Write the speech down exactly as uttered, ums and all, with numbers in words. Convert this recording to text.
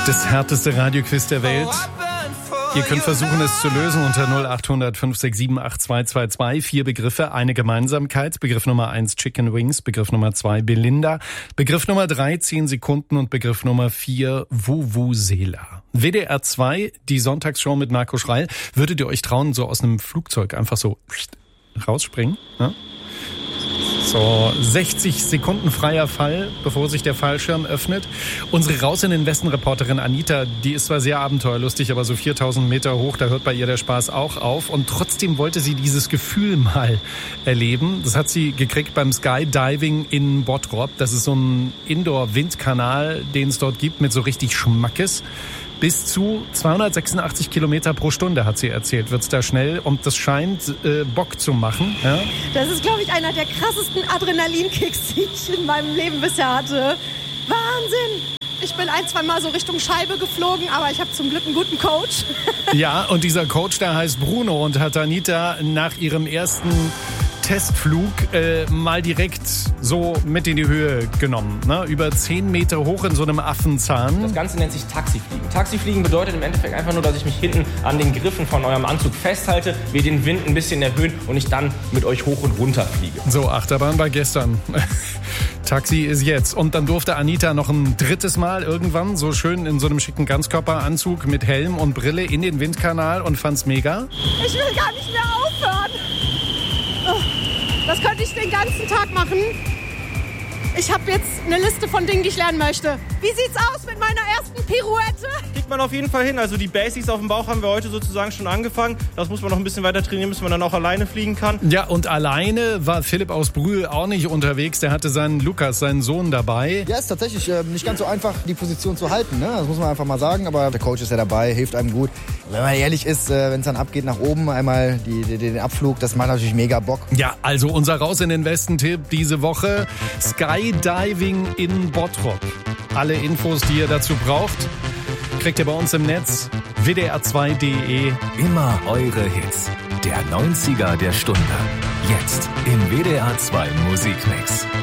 Das härteste Radioquiz der Welt. Ihr könnt versuchen, es zu lösen unter null acht hundert fünf sechs sieben acht zwei zwei zwei. Vier Begriffe, eine Gemeinsamkeit. Begriff Nummer eins Chicken Wings, Begriff Nummer zwei Belinda, Begriff Nummer drei zehn Sekunden und Begriff Nummer vier Vuvuzela. W D R zwei, die Sonntagsshow mit Marco Schreil. Würdet ihr euch trauen, so aus einem Flugzeug einfach so rausspringen? Ja? So, sechzig Sekunden freier Fall, bevor sich der Fallschirm öffnet. Unsere Raus in den Westen-Reporterin Anita, die ist zwar sehr abenteuerlustig, aber so viertausend Meter hoch, da hört bei ihr der Spaß auch auf. Und trotzdem wollte sie dieses Gefühl mal erleben. Das hat sie gekriegt beim Skydiving in Bottrop. Das ist so ein Indoor-Windkanal, den es dort gibt, mit so richtig Schmackes. Bis zu zweihundertsechsundachtzig Kilometer pro Stunde, hat sie erzählt, wird's da schnell. Und das scheint äh, Bock zu machen. Ja? Das ist, glaube ich, einer der krassesten Adrenalinkicks, die ich in meinem Leben bisher hatte. Wahnsinn! Ich bin ein, zwei Mal so Richtung Scheibe geflogen, aber ich habe zum Glück einen guten Coach. Ja, und dieser Coach, der heißt Bruno und hat Anita nach ihrem ersten Testflug äh, mal direkt so mit in die Höhe genommen. Ne? Über zehn Meter hoch in so einem Affenzahn. Das Ganze nennt sich Taxifliegen. Taxifliegen bedeutet im Endeffekt einfach nur, dass ich mich hinten an den Griffen von eurem Anzug festhalte, wir den Wind ein bisschen erhöhen und ich dann mit euch hoch und runter fliege. So, Achterbahn war gestern. Taxi ist jetzt. Und dann durfte Anita noch ein drittes Mal irgendwann so schön in so einem schicken Ganzkörperanzug mit Helm und Brille in den Windkanal und fand's mega. Ich will gar nicht mehr aufhören. Das könnte ich den ganzen Tag machen. Ich habe jetzt eine Liste von Dingen, die ich lernen möchte. Wie sieht's aus mit meiner ersten Pirouette? Kriegt man auf jeden Fall hin. Also die Basics auf dem Bauch haben wir heute sozusagen schon angefangen. Das muss man noch ein bisschen weiter trainieren, bis man dann auch alleine fliegen kann. Ja, und alleine war Philipp aus Brühl auch nicht unterwegs. Der hatte seinen Lukas, seinen Sohn, dabei. Ja, ist tatsächlich äh, nicht ganz so einfach, die Position zu halten. Ne? Das muss man einfach mal sagen. Aber der Coach ist ja dabei, hilft einem gut. Wenn man ehrlich ist, äh, wenn es dann abgeht nach oben, einmal die, die, den Abflug, das macht natürlich mega Bock. Ja, also unser Raus in den Westen-Tipp diese Woche. Skydiving in Bottrop. Alle Infos, die ihr dazu braucht, kriegt ihr bei uns im Netz w d r zwei punkt d e. Immer eure Hits. Der neunziger der Stunde. Jetzt im W D R zwei Musikmix.